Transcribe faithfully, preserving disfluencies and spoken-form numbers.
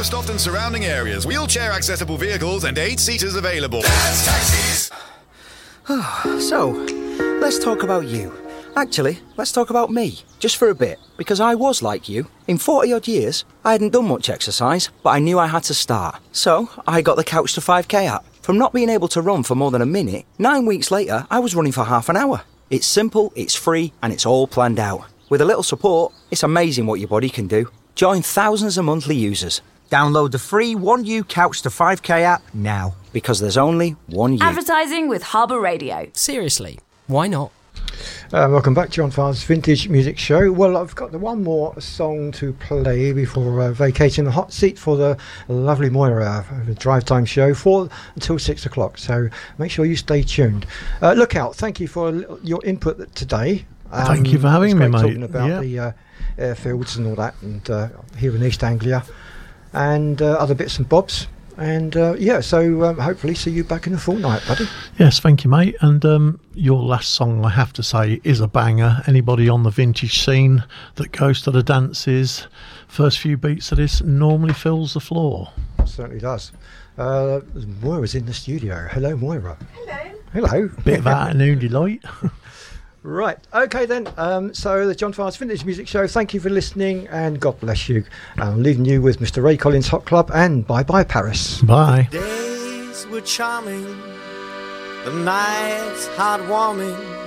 Lowestoft and surrounding areas. Wheelchair accessible vehicles and eight seaters available. Dad's Taxis. So, let's talk about you. Actually, let's talk about me, just for a bit, because I was like you. In forty odd years, I hadn't done much exercise, but I knew I had to start. So, I got the Couch to five K app. From not being able to run for more than a minute, nine weeks later, I was running for half an hour. It's simple, it's free, and it's all planned out. With a little support, it's amazing what your body can do. Join thousands of monthly users. Download the free one U Couch to five K app now, because there's only one you. Advertising with Harbour Radio. Seriously, why not? Uh, welcome back to John Farr's Vintage Music Show. Well, I've got the one more song to play before uh, vacating the hot seat for the lovely Moira, uh, the drive time show, for until six o'clock. So make sure you stay tuned. Uh, look out! Thank you for your input today. Um, Thank you for having me, mate. Talking about yeah. the uh, airfields and all that, and uh, here in East Anglia, and uh, other bits and bobs. And uh, yeah, so um, hopefully see you back in a fortnight, buddy. Yes, thank you, mate. And um, your last song, I have to say, is a banger. Anybody on the vintage scene that goes to the dances, first few beats of this normally fills the floor. Certainly does. Uh, Moira's in the studio. Hello, Moira. Hello. Hello. Bit of afternoon delight. Right, okay then, um, so the John Farr's Vintage Music Show, thank you for listening and God bless you. I'm leaving you with Mister Ray Collins Hot Club and Bye Bye Paris. Bye. The days were charming, the nights heartwarming,